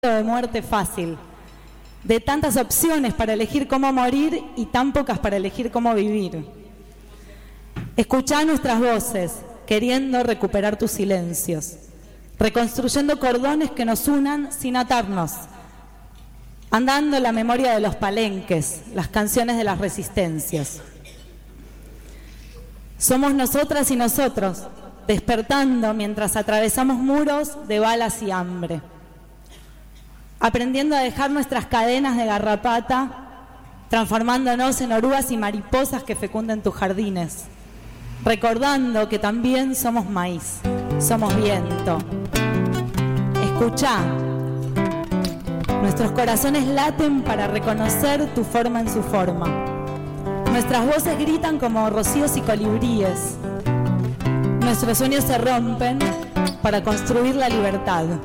de muerte fácil, de tantas opciones para elegir cómo morir y tan pocas para elegir cómo vivir. Escuchá nuestras voces, queriendo recuperar tus silencios, reconstruyendo cordones que nos unan sin atarnos, andando la memoria de los palenques, las canciones de las resistencias. Somos nosotras y nosotros, despertando mientras atravesamos muros de balas y hambre, aprendiendo a dejar nuestras cadenas de garrapata, transformándonos en orugas y mariposas que fecunden tus jardines, recordando que también somos maíz, somos viento. Escuchá, nuestros corazones laten para reconocer tu forma en su forma. Nuestras voces gritan como rocíos y colibríes. Nuestros sueños se rompen para construir la libertad.